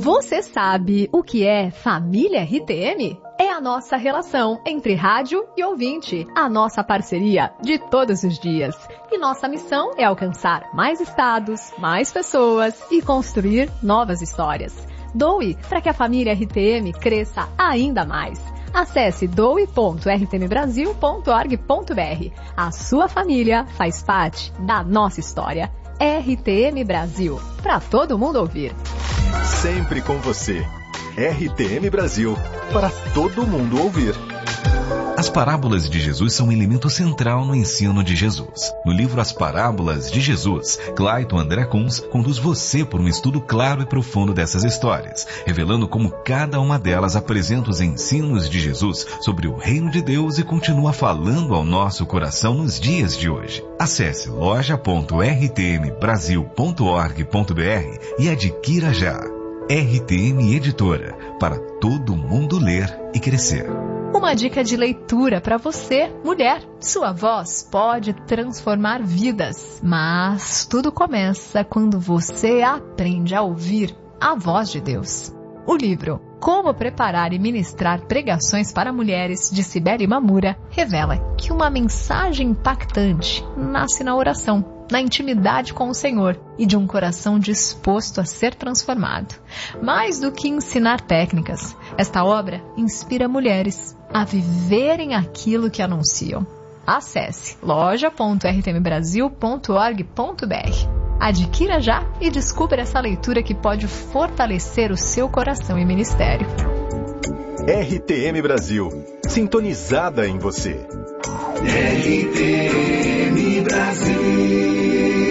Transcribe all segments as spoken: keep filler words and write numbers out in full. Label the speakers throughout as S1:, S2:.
S1: Você sabe o que é família R T M? É a nossa relação entre rádio e ouvinte, a nossa parceria de todos os dias. E nossa missão é alcançar mais estados, mais pessoas e construir novas histórias. Doe para que a família R T M cresça ainda mais. Acesse doe ponto r t m brasil ponto org ponto b r. A sua família faz parte da nossa história. R T M Brasil, para todo mundo ouvir.
S2: Sempre com você. R T M Brasil, para todo mundo ouvir.
S3: As parábolas de Jesus são um elemento central no ensino de Jesus. No livro As Parábolas de Jesus, Clayton André Kunz conduz você por um estudo claro e profundo dessas histórias, revelando como cada uma delas apresenta os ensinos de Jesus sobre o reino de Deus e continua falando ao nosso coração nos dias de hoje. Acesse loja ponto r t m brasil ponto org ponto b r e adquira já. R T M Editora, para todo mundo ler e crescer.
S1: Uma dica de leitura para você, mulher. Sua voz pode transformar vidas, mas tudo começa quando você aprende a ouvir a voz de Deus. O livro Como Preparar e Ministrar Pregações para Mulheres, de Cibele Mamura, revela que uma mensagem impactante nasce na oração, na intimidade com o Senhor e de um coração disposto a ser transformado. Mais do que ensinar técnicas, esta obra inspira mulheres a viverem aquilo que anunciam. Acesse loja ponto r t m brasil ponto org ponto b r. Adquira já e descubra essa leitura que pode fortalecer o seu coração e ministério.
S2: R T M Brasil, sintonizada em você.
S4: R T M Brasil.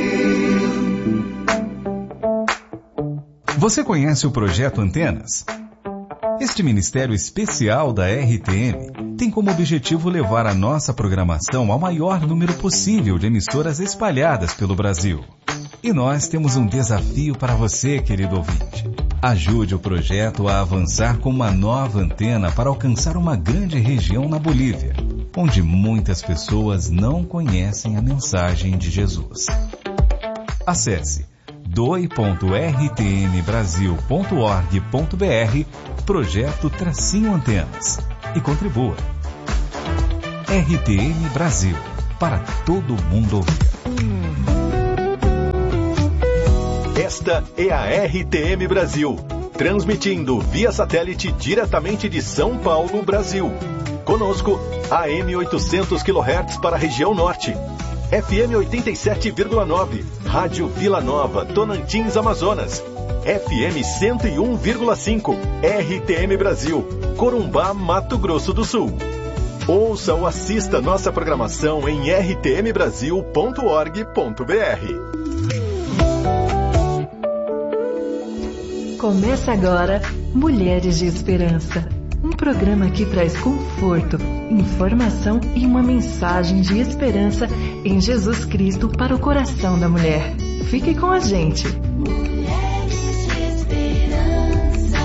S3: Você conhece o Projeto Antenas? Este ministério especial da R T M tem como objetivo levar a nossa programação ao maior número possível de emissoras espalhadas pelo Brasil. E nós temos um desafio para você, querido ouvinte. Ajude o projeto a avançar com uma nova antena para alcançar uma grande região na Bolívia, onde muitas pessoas não conhecem a mensagem de Jesus. Acesse doe ponto r t m brasil ponto org ponto b r, projeto Tracinho Antenas, e contribua. R T M Brasil, para todo mundo ouvir.
S2: Esta é a R T M Brasil, transmitindo via satélite diretamente de São Paulo, Brasil. Conosco, A M oitocentos quilohertz para a região norte, F M oitenta e sete vírgula nove, Rádio Vila Nova, Tonantins, Amazonas, F M cento e um vírgula cinco, R T M Brasil, Corumbá, Mato Grosso do Sul. Ouça ou assista nossa programação em r t m brasil ponto org ponto b r.
S5: Começa agora Mulheres de Esperança, um programa que traz conforto, informação e uma mensagem de esperança em Jesus Cristo para o coração da mulher. Fique com a gente.
S6: Mulheres de Esperança.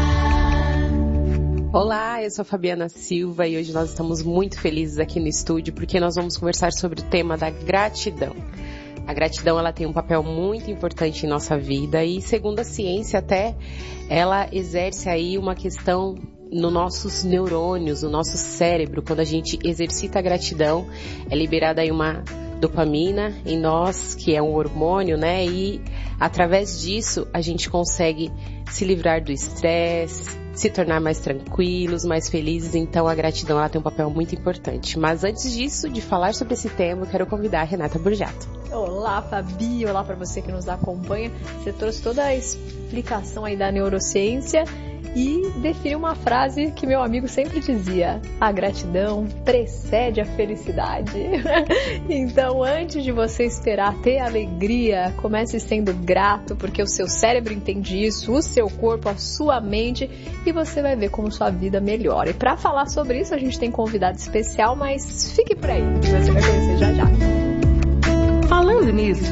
S6: Olá, eu sou a Fabiana Silva e hoje nós estamos muito felizes aqui no estúdio porque nós vamos conversar sobre o tema da gratidão. A gratidão, ela tem um papel muito importante em nossa vida e, segundo a ciência até, ela exerce aí uma questão nos nossos neurônios, no nosso cérebro. Quando a gente exercita a gratidão, é liberada aí uma dopamina em nós, que é um hormônio, né? E através disso a gente consegue se livrar do estresse, se tornar mais tranquilos, mais felizes. Então a gratidão, ela tem um papel muito importante. Mas antes disso, de falar sobre esse tema, eu quero convidar a Renata Burjato.
S1: Olá, Fabi, olá para você que nos acompanha. Você trouxe toda a explicação aí da neurociência e define uma frase que meu amigo sempre dizia: a gratidão precede a felicidade. Então, antes de você esperar ter alegria, comece sendo grato, porque o seu cérebro entende isso, o seu corpo, a sua mente, e você vai ver como sua vida melhora. E para falar sobre isso, a gente tem convidado especial, mas fique por aí, que você vai conhecer já já.
S5: Falando nisso,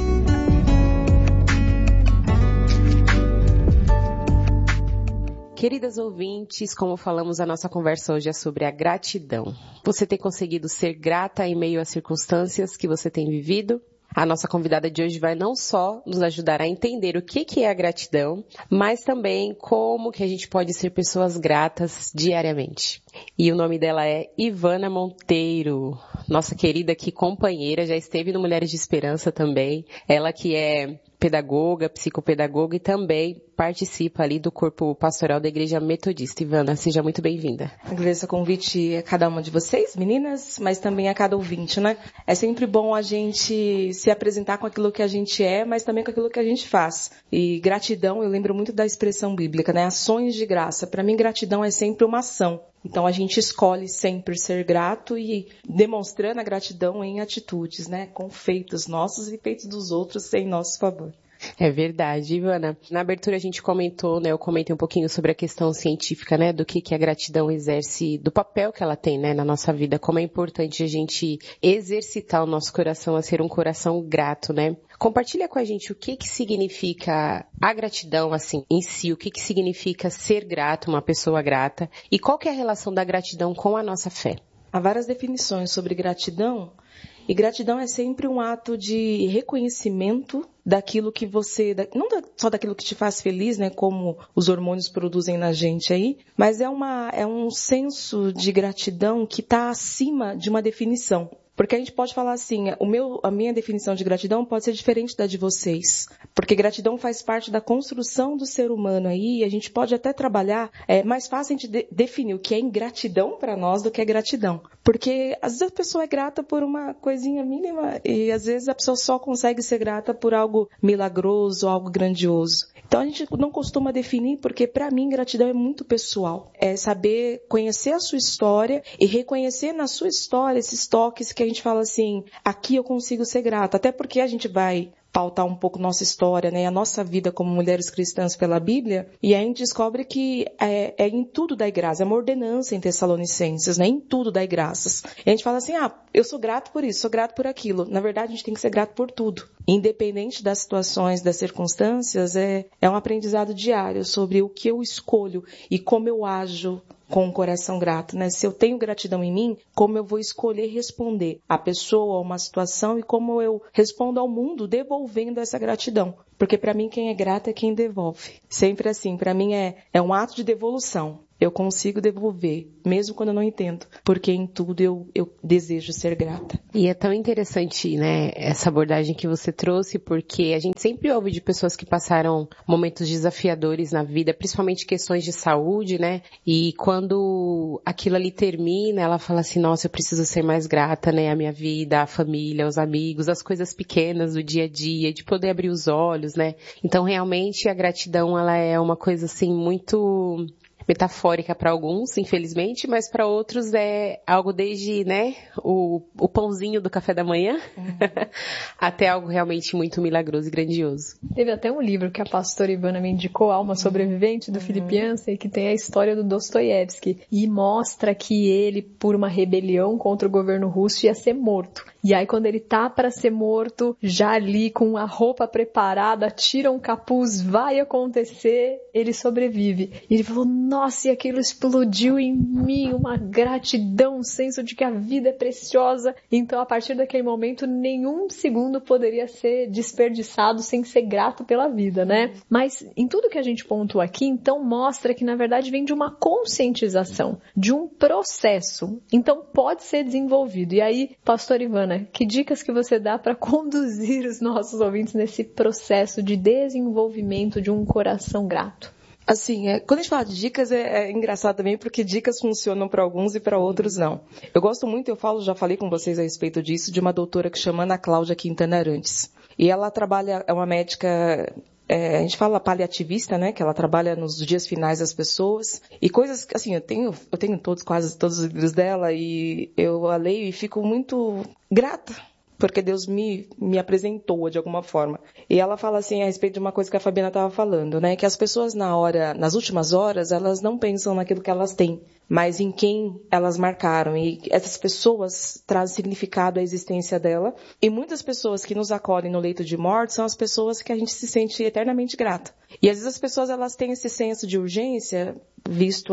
S6: queridas ouvintes, como falamos, a nossa conversa hoje é sobre a gratidão. Você tem conseguido ser grata em meio às circunstâncias que você tem vivido? A nossa convidada de hoje vai não só nos ajudar a entender o que que é a gratidão, mas também como que a gente pode ser pessoas gratas diariamente. E o nome dela é Ivana Monteiro, nossa querida aqui companheira, já esteve no Mulheres de Esperança também. Ela que é pedagoga, psicopedagoga e também participa ali do corpo pastoral da Igreja Metodista. Ivana, seja muito bem-vinda.
S7: Agradeço o convite a cada uma de vocês, meninas, mas também a cada ouvinte, né? É sempre bom a gente se apresentar com aquilo que a gente é, mas também com aquilo que a gente faz. E gratidão, eu lembro muito da expressão bíblica, né? Ações de graça. Para mim, gratidão é sempre uma ação. Então a gente escolhe sempre ser grato e demonstrando a gratidão em atitudes, né? Com feitos nossos e feitos dos outros em nosso favor.
S6: É verdade, Ivana. Na abertura a gente comentou, né, eu comentei um pouquinho sobre a questão científica, né, do que, que a gratidão exerce, do papel que ela tem, né, na nossa vida, como é importante a gente exercitar o nosso coração a ser um coração grato, né. Compartilha com a gente o que que significa a gratidão, assim, em si, o que que significa ser grato, uma pessoa grata, e qual que é a relação da gratidão com a nossa fé.
S7: Há várias definições sobre gratidão, e gratidão é sempre um ato de reconhecimento daquilo que você, não só daquilo que te faz feliz, né, como os hormônios produzem na gente aí, mas é, uma, é um senso de gratidão que está acima de uma definição. Porque a gente pode falar assim, o meu, a minha definição de gratidão pode ser diferente da de vocês. Porque gratidão faz parte da construção do ser humano aí, e a gente pode até trabalhar, é mais fácil a gente de, definir o que é ingratidão para nós do que é gratidão. Porque às vezes a pessoa é grata por uma coisinha mínima, e às vezes a pessoa só consegue ser grata por algo milagroso, algo grandioso. Então a gente não costuma definir, porque para mim gratidão é muito pessoal. É saber conhecer a sua história e reconhecer na sua história esses toques que a gente fala assim, aqui eu consigo ser grata. Até porque a gente vai pautar um pouco nossa história, né, a nossa vida como mulheres cristãs pela Bíblia, e aí a gente descobre que é, é em tudo dai graça, é uma ordenança em Tessalonicenses, né, em tudo dai graças. E a gente fala assim, ah, eu sou grato por isso, sou grato por aquilo. Na verdade, a gente tem que ser grato por tudo. Independente das situações, das circunstâncias, é, é um aprendizado diário sobre o que eu escolho e como eu ajo com um coração grato, né? Se eu tenho gratidão em mim, como eu vou escolher responder à pessoa, a uma situação, e como eu respondo ao mundo devolvendo essa gratidão. Porque para mim quem é grato é quem devolve. Sempre assim, para mim é, é um ato de devolução. Eu consigo devolver, mesmo quando eu não entendo, porque em tudo eu, eu desejo ser grata.
S6: E é tão interessante, né, essa abordagem que você trouxe, porque a gente sempre ouve de pessoas que passaram momentos desafiadores na vida, principalmente questões de saúde, né, e quando aquilo ali termina, ela fala assim, nossa, eu preciso ser mais grata, né, à minha vida, à família, aos amigos, às coisas pequenas do dia a dia, de poder abrir os olhos, né. Então, realmente, a gratidão, ela é uma coisa, assim, muito metafórica para alguns, infelizmente, mas para outros é algo desde, né, o, o pãozinho do café da manhã, uhum. até algo realmente muito milagroso e grandioso.
S1: Teve até um livro que a pastora Ivana me indicou, Alma Sobrevivente, do uhum. Philip Yancey, que tem a história do Dostoiévski, e mostra que ele, por uma rebelião contra o governo russo, ia ser morto. E aí, quando ele tá para ser morto, já ali com a roupa preparada, tira um capuz, vai acontecer, ele sobrevive. E ele falou, nossa, e aquilo explodiu em mim, uma gratidão, um senso de que a vida é preciosa. Então, a partir daquele momento, nenhum segundo poderia ser desperdiçado sem ser grato pela vida, né? Mas, em tudo que a gente pontua aqui, então, mostra que, na verdade, vem de uma conscientização, de um processo. Então, pode ser desenvolvido. E aí, pastor Ivana, que dicas que você dá para conduzir os nossos ouvintes nesse processo de desenvolvimento de um coração grato?
S7: Assim, é, quando a gente fala de dicas, é, é engraçado também, porque dicas funcionam para alguns e para outros não. Eu gosto muito, eu falo, já falei com vocês a respeito disso, de uma doutora que chama Ana Cláudia Quintana Arantes. E ela trabalha, é uma médica, é, a gente fala paliativista, né, que ela trabalha nos dias finais das pessoas. E coisas, assim, eu tenho, eu tenho todos, quase todos os livros dela, e eu a leio e fico muito grata, porque Deus me, me apresentou de alguma forma. E ela fala assim a respeito de uma coisa que a Fabiana estava falando, né? Que as pessoas na hora, nas últimas horas, elas não pensam naquilo que elas têm, mas em quem elas marcaram. E essas pessoas trazem significado à existência dela. E muitas pessoas que nos acolhem no leito de morte são as pessoas que a gente se sente eternamente grata. E às vezes as pessoas, elas têm esse senso de urgência, visto a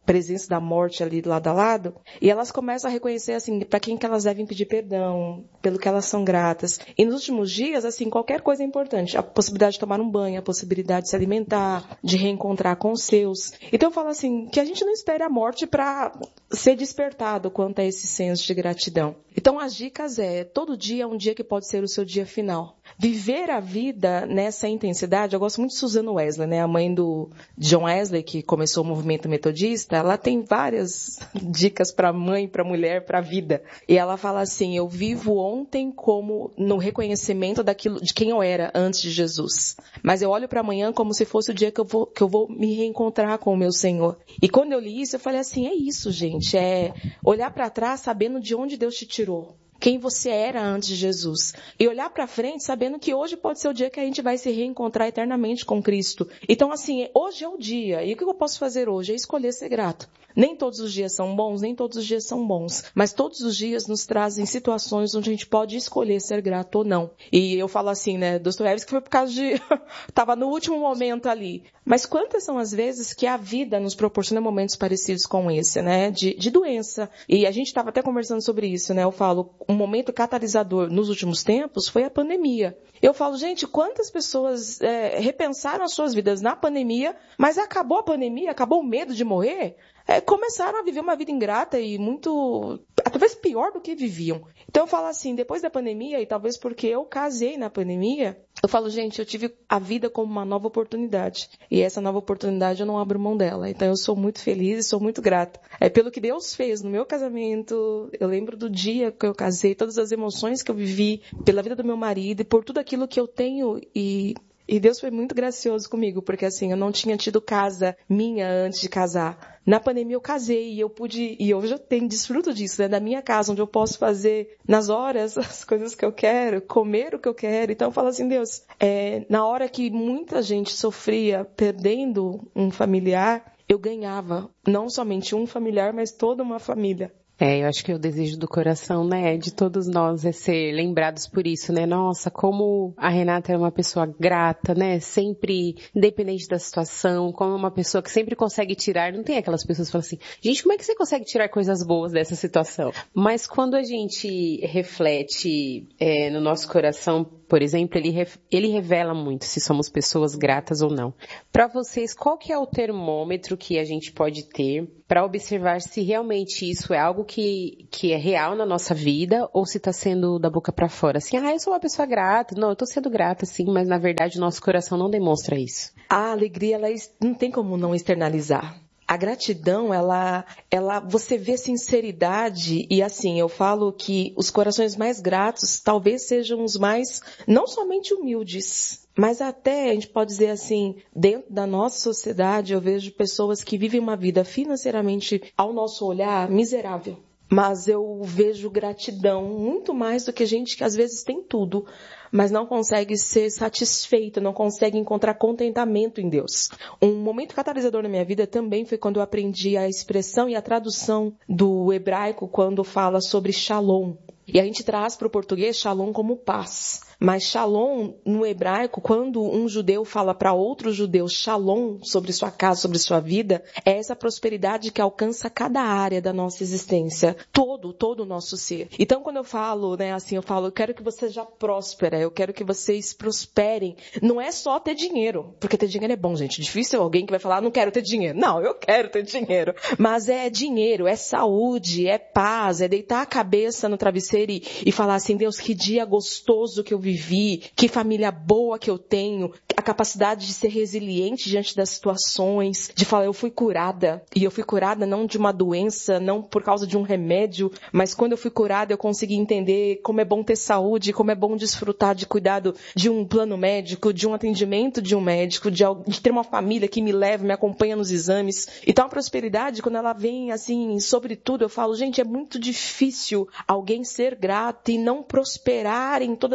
S7: presença da morte ali lado a lado, e elas começam a reconhecer, assim, para quem que elas devem pedir perdão, pelo que elas são gratas. E nos últimos dias, assim, qualquer coisa é importante. A possibilidade de tomar um banho, a possibilidade de se alimentar, de reencontrar com os seus. Então eu falo assim, que a gente não espere a morte para ser despertado quanto a esse senso de gratidão. Então as dicas é, todo dia é um dia que pode ser o seu dia final. Viver a vida nessa intensidade, eu gosto muito de Susan Wesley, né? A mãe do John Wesley, que começou o movimento metodista, ela tem várias dicas para mãe, para mulher, para a vida. E ela fala assim, eu vivo ontem como no reconhecimento daquilo, de quem eu era antes de Jesus. Mas eu olho para amanhã como se fosse o dia que eu vou, que eu vou me reencontrar com o meu Senhor. E quando eu li isso, eu falei assim, é isso, gente, é olhar para trás sabendo de onde Deus te tirou. Quem você era antes de Jesus. E olhar para frente sabendo que hoje pode ser o dia que a gente vai se reencontrar eternamente com Cristo. Então, assim, hoje é o dia. E o que eu posso fazer hoje? É escolher ser grato. Nem todos os dias são bons, nem todos os dias são bons. Mas todos os dias nos trazem situações onde a gente pode escolher ser grato ou não. E eu falo assim, né, Dostoiévski foi por causa de... Tava no último momento ali. Mas quantas são as vezes que a vida nos proporciona momentos parecidos com esse, né? De, de doença. E a gente estava até conversando sobre isso, né? Eu falo, um momento catalisador nos últimos tempos foi a pandemia. Eu falo, gente, quantas pessoas é, repensaram as suas vidas na pandemia, mas acabou a pandemia, acabou o medo de morrer, é, começaram a viver uma vida ingrata e muito, talvez pior do que viviam. Então eu falo assim, depois da pandemia, e talvez porque eu casei na pandemia, eu falo, gente, eu tive a vida como uma nova oportunidade. E essa nova oportunidade eu não abro mão dela. Então eu sou muito feliz e sou muito grata. É pelo que Deus fez no meu casamento. Eu lembro do dia que eu casei, todas as emoções que eu vivi, pela vida do meu marido e por tudo aquilo que eu tenho. E, e Deus foi muito gracioso comigo, porque assim, eu não tinha tido casa minha antes de casar. Na pandemia eu casei e eu pude, e hoje eu tenho desfruto disso, né? Da minha casa, onde eu posso fazer nas horas as coisas que eu quero, comer o que eu quero. Então eu falo assim, Deus, é, na hora que muita gente sofria perdendo um familiar, eu ganhava não somente um familiar, mas toda uma família.
S6: É, eu acho que o desejo do coração, né, de todos nós é ser lembrados por isso, né? Nossa, como a Renata é uma pessoa grata, né? Sempre independente da situação, como uma pessoa que sempre consegue tirar, não tem aquelas pessoas que falam assim, gente, como é que você consegue tirar coisas boas dessa situação? Mas quando a gente reflete é, no nosso coração, por exemplo, ele, ele revela muito se somos pessoas gratas ou não. Para vocês, qual que é o termômetro que a gente pode ter para observar se realmente isso é algo que, que é real na nossa vida ou se está sendo da boca para fora? Assim, ah, eu sou uma pessoa grata. Não, eu estou sendo grata, sim, mas na verdade o nosso coração não demonstra isso.
S7: A alegria, ela não tem como não externalizar. A gratidão, ela, ela, você vê sinceridade e assim, eu falo que os corações mais gratos talvez sejam os mais, não somente humildes, mas até, a gente pode dizer assim, dentro da nossa sociedade eu vejo pessoas que vivem uma vida financeiramente, ao nosso olhar, miserável. Mas eu vejo gratidão muito mais do que gente que às vezes tem tudo, mas não consegue ser satisfeita, não consegue encontrar contentamento em Deus. Um momento catalisador na minha vida também foi quando eu aprendi a expressão e a tradução do hebraico quando fala sobre shalom. E a gente traz para o português shalom como paz. Mas shalom, no hebraico, quando um judeu fala para outro judeu shalom sobre sua casa, sobre sua vida, é essa prosperidade que alcança cada área da nossa existência. Todo, todo o nosso ser. Então, quando eu falo, né, assim, eu falo, eu quero que você seja próspera, eu quero que vocês prosperem. Não é só ter dinheiro, porque ter dinheiro é bom, gente. Difícil alguém que vai falar, não quero ter dinheiro. Não, eu quero ter dinheiro. Mas é dinheiro, é saúde, é paz, é deitar a cabeça no travesseiro e, e falar assim, Deus, que dia gostoso que eu vivi, que família boa que eu tenho, a capacidade de ser resiliente diante das situações, de falar, eu fui curada, e eu fui curada não de uma doença, não por causa de um remédio, mas quando eu fui curada eu consegui entender como é bom ter saúde, como é bom desfrutar de cuidado de um plano médico, de um atendimento de um médico, de, de ter uma família que me leva, me acompanha nos exames. Então a prosperidade, quando ela vem assim, sobretudo, eu falo, gente, é muito difícil alguém ser grato e não prosperar em todas as áreas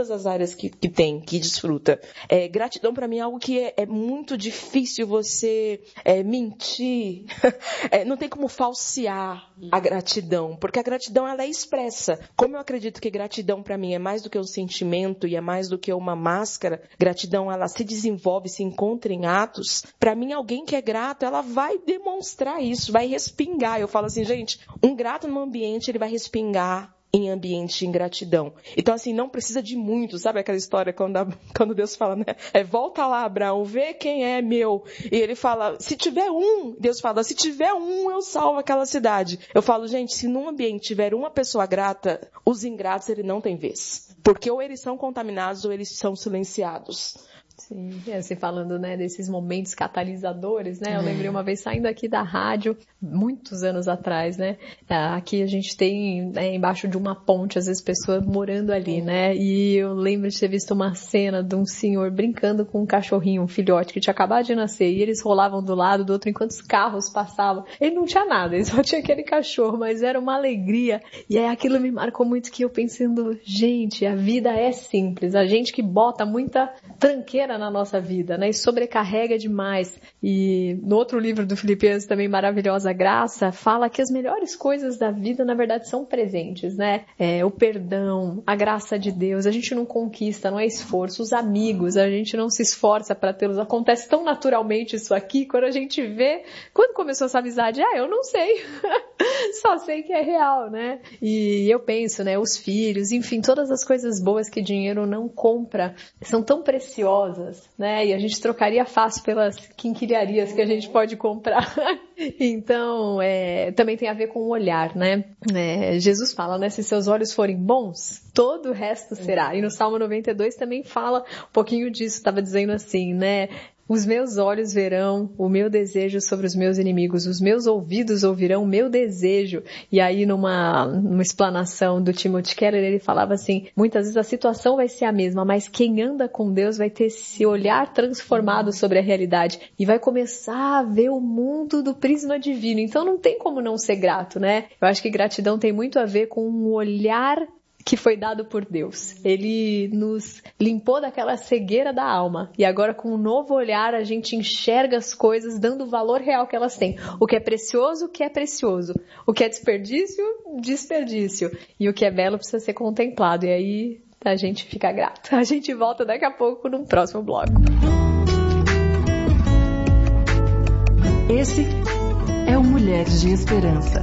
S7: parece que, que tem, que desfruta. É, gratidão para mim é algo que é, é muito difícil você é, mentir, é, não tem como falsear a gratidão, porque a gratidão ela é expressa. Como eu acredito que gratidão para mim é mais do que um sentimento e é mais do que uma máscara, gratidão ela se desenvolve, se encontra em atos. Para mim, alguém que é grato, ela vai demonstrar isso, vai respingar. Eu falo assim, gente, um grato no ambiente, ele vai respingar em ambiente de ingratidão. Então, assim, não precisa de muito, sabe aquela história quando, a, quando Deus fala, né? É, volta lá, Abraão, vê quem é meu. E ele fala, se tiver um, Deus fala, se tiver um, eu salvo aquela cidade. Eu falo, gente, se num ambiente tiver uma pessoa grata, os ingratos, ele não tem vez. Porque ou eles são contaminados ou eles são silenciados.
S1: Sim, assim, falando, né, desses momentos catalisadores, né, eu lembrei uma vez saindo aqui da rádio, muitos anos atrás, né, aqui a gente tem, né, embaixo de uma ponte, às vezes pessoas morando ali, né, e eu lembro de ter visto uma cena de um senhor brincando com um cachorrinho, um filhote que tinha acabado de nascer, e eles rolavam do lado do outro enquanto os carros passavam, ele não tinha nada, ele só tinha aquele cachorro, mas era uma alegria, e aí aquilo me marcou muito, que eu pensando, gente, a vida é simples, a gente que bota muita tranqueira na nossa vida, né, e sobrecarrega demais. E no outro livro do Filipenses também, Maravilhosa Graça, fala que as melhores coisas da vida, na verdade, são presentes, né, é, o perdão, a graça de Deus, a gente não conquista, não é esforço, os amigos, a gente não se esforça para tê-los, acontece tão naturalmente isso aqui, quando a gente vê, quando começou essa amizade, ah, eu não sei, só sei que é real, né, e eu penso, né, os filhos, enfim, todas as coisas boas que dinheiro não compra, são tão preciosas, né? E a gente trocaria fácil pelas quinquilharias que a gente pode comprar. Então, é, também tem a ver com o olhar, né? É, Jesus fala, né? Se seus olhos forem bons, todo o resto será. E no Salmo noventa e dois também fala um pouquinho disso, estava dizendo assim, né? Os meus olhos verão o meu desejo sobre os meus inimigos, os meus ouvidos ouvirão o meu desejo. E aí numa, numa explanação do Timothy Keller, ele falava assim, muitas vezes a situação vai ser a mesma, mas quem anda com Deus vai ter esse olhar transformado sobre a realidade e vai começar a ver o mundo do prisma divino. Então não tem como não ser grato, né? Eu acho que gratidão tem muito a ver com um olhar que foi dado por Deus. Ele nos limpou daquela cegueira da alma. E agora com um novo olhar a gente enxerga as coisas dando o valor real que elas têm. O que é precioso, o que é precioso. O que é desperdício, desperdício. E o que é belo precisa ser contemplado. E aí a gente fica grato. A gente volta daqui a pouco num próximo bloco.
S5: Esse é o Mulheres de Esperança.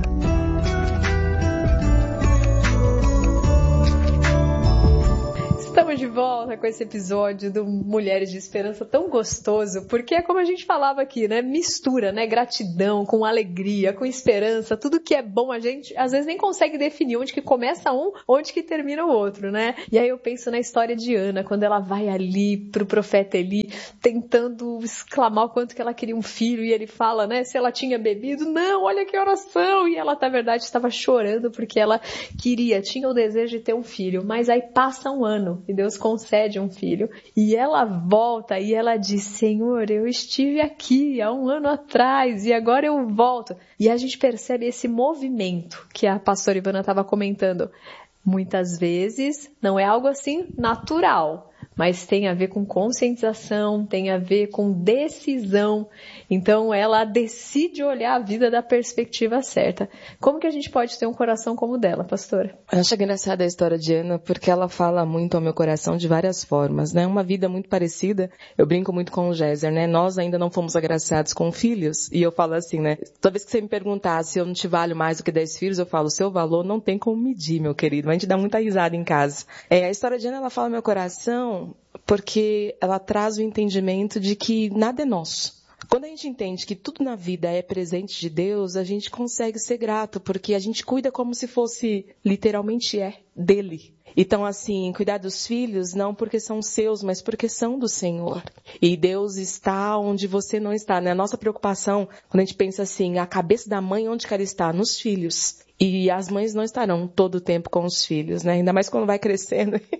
S1: Estamos de volta com esse episódio do Mulheres de Esperança tão gostoso, porque é como a gente falava aqui, né? Mistura, né? Gratidão com alegria, com esperança, tudo que é bom a gente às vezes nem consegue definir onde que começa um, onde que termina o outro, né? E aí eu penso na história de Ana, quando ela vai ali pro profeta Eli, tentando exclamar o quanto que ela queria um filho, e ele fala, né? Se ela tinha bebido, não, olha que oração! E ela, na verdade, estava chorando porque ela queria, tinha o desejo de ter um filho, mas aí passa um ano, e Deus concede um filho. E ela volta e ela diz, Senhor, eu estive aqui há um ano atrás e agora eu volto. E a gente percebe esse movimento que a pastora Ivana estava comentando. Muitas vezes não é algo assim natural, mas tem a ver com conscientização, tem a ver com decisão. Então ela decide olhar a vida da perspectiva certa. Como que a gente pode ter um coração como o dela, pastora?
S7: Eu acho engraçada a história de Ana, porque ela fala muito ao meu coração de várias formas, né? Uma vida muito parecida, eu brinco muito com o Géser, né? Nós ainda não fomos agraciados com filhos, e eu falo assim, né? Toda vez que você me perguntar se eu não te valho mais do que dez filhos, eu falo, o seu valor não tem como medir, meu querido. A gente dá muita risada em casa. É, a história de Ana, ela fala ao meu coração porque ela traz o entendimento de que nada é nosso. Quando a gente entende que tudo na vida é presente de Deus, a gente consegue ser grato, porque a gente cuida como se fosse, literalmente é, dele. Então, assim, cuidar dos filhos, não porque são seus, mas porque são do Senhor. E Deus está onde você não está, né? A nossa preocupação, quando a gente pensa assim, a cabeça da mãe, onde que ela está? Nos filhos. E as mães não estarão todo o tempo com os filhos, né? Ainda mais quando vai crescendo.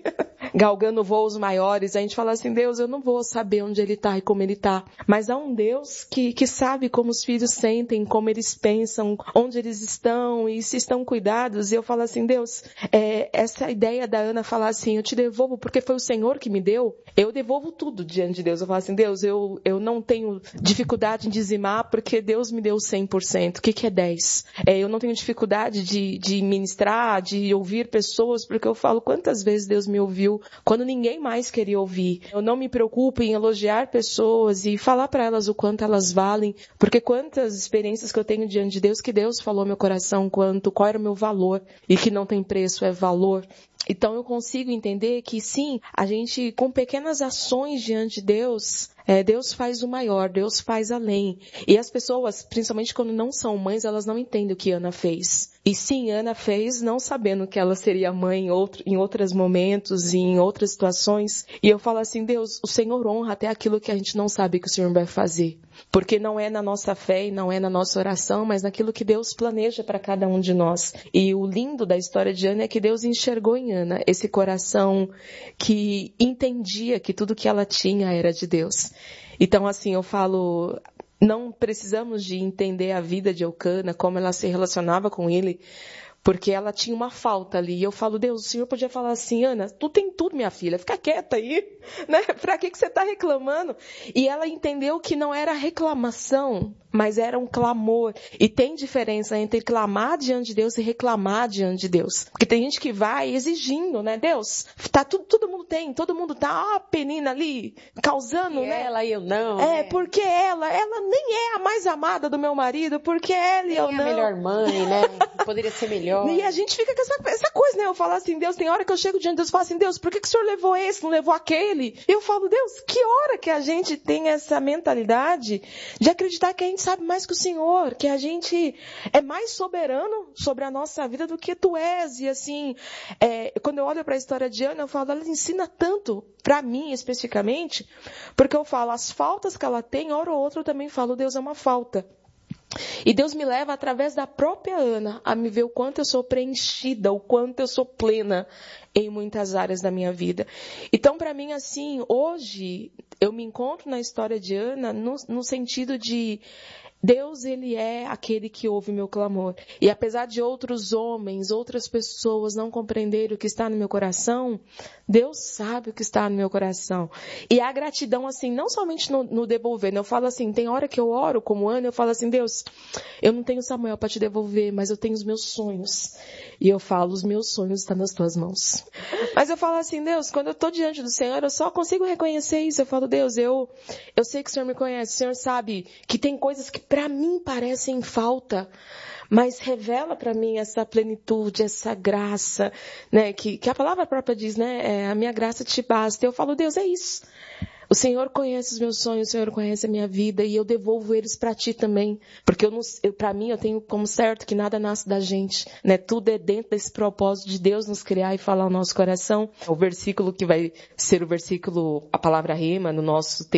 S7: galgando voos maiores, a gente fala assim, Deus, eu não vou saber onde ele está e como ele está. Mas há um Deus que, que sabe como os filhos sentem, como eles pensam, onde eles estão e se estão cuidados. E eu falo assim, Deus, é, essa ideia da Ana falar assim, eu te devolvo porque foi o Senhor que me deu, eu devolvo tudo diante de Deus. Eu falo assim, Deus, eu, eu não tenho dificuldade em dizimar porque Deus me deu cem por cento. O que, que é dez? É, eu não tenho dificuldade de, de ministrar, de ouvir pessoas, porque eu falo quantas vezes Deus me ouviu quando ninguém mais queria ouvir. Eu não me preocupo em elogiar pessoas e falar para elas o quanto elas valem, porque quantas experiências que eu tenho diante de Deus, que Deus falou ao meu coração quanto, qual era o meu valor, e que não tem preço, é valor. Então eu consigo entender que sim, a gente com pequenas ações diante de Deus, é, Deus faz o maior, Deus faz além. E as pessoas, principalmente quando não são mães, elas não entendem o que Ana fez. E sim, Ana fez não sabendo que ela seria mãe em, outro, em outros momentos e em outras situações. E eu falo assim, Deus, o Senhor honra até aquilo que a gente não sabe que o Senhor vai fazer. Porque não é na nossa fé e não é na nossa oração, mas naquilo que Deus planeja para cada um de nós. E o lindo da história de Ana é que Deus enxergou em Ana esse coração que entendia que tudo que ela tinha era de Deus. Então, assim, eu falo, não precisamos de entender a vida de Eucana, como ela se relacionava com ele, porque ela tinha uma falta ali. E eu falo, Deus, o Senhor podia falar assim, Ana, tu tem tudo, minha filha, fica quieta aí, né? Pra que que você tá reclamando? E ela entendeu que não era reclamação, mas era um clamor. E tem diferença entre clamar diante de Deus e reclamar diante de Deus. Porque tem gente que vai exigindo, né? Deus, tá tudo, todo mundo tem, todo mundo tá, ó, a penina ali, causando,
S6: e
S7: né?
S6: ela e eu não.
S7: É,
S6: né?
S7: porque ela, ela nem é a mais amada do meu marido, porque ela e eu
S6: nem
S7: não.
S6: é a melhor mãe, né? Poderia ser melhor.
S7: E a gente fica com essa, essa coisa, né? Eu falo assim, Deus, tem hora que eu chego diante de Deus e falo assim, Deus, por que, que o Senhor levou esse, não levou aquele? E eu falo, Deus, que hora que a gente tem essa mentalidade de acreditar que a gente sabe mais que o Senhor, que a gente é mais soberano sobre a nossa vida do que tu és. E assim, é, quando eu olho para a história de Ana, eu falo, ela ensina tanto, para mim especificamente, porque eu falo, as faltas que ela tem, hora ou outra eu também falo, Deus, é uma falta. E Deus me leva através da própria Ana a me ver o quanto eu sou preenchida, o quanto eu sou plena em muitas áreas da minha vida. Então, para mim, assim, hoje eu me encontro na história de Ana no, no sentido de Deus, ele é aquele que ouve meu clamor. E apesar de outros homens, outras pessoas não compreenderem o que está no meu coração, Deus sabe o que está no meu coração. E a gratidão, assim, não somente no, no devolver, né? Eu falo assim, tem hora que eu oro como Ana, eu falo assim, Deus, eu não tenho Samuel para te devolver, mas eu tenho os meus sonhos. E eu falo, os meus sonhos estão nas tuas mãos. Mas eu falo assim, Deus, quando eu estou diante do Senhor, eu só consigo reconhecer isso. Eu falo, Deus, eu, eu sei que o Senhor me conhece, o Senhor sabe que tem coisas que para mim parecem falta, mas revela para mim essa plenitude, essa graça, né? Que, que a palavra própria diz, né? É, a minha graça te basta. Eu falo, Deus, é isso. O Senhor conhece os meus sonhos, o Senhor conhece a minha vida e eu devolvo eles para ti também. Porque eu não, eu, para mim eu tenho como certo que nada nasce da gente, né? Tudo é dentro desse propósito de Deus nos criar e falar ao nosso coração. O versículo que vai ser o versículo, a palavra rema no nosso texto